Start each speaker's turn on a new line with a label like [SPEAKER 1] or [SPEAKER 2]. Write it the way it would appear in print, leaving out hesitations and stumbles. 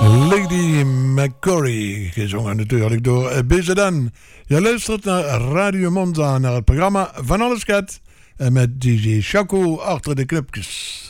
[SPEAKER 1] Lady McCurry, gezongen natuurlijk door BZN. Je luistert naar Radio Monza, naar het programma Van Alles Gaat. En met DJ Shaku achter de knopjes.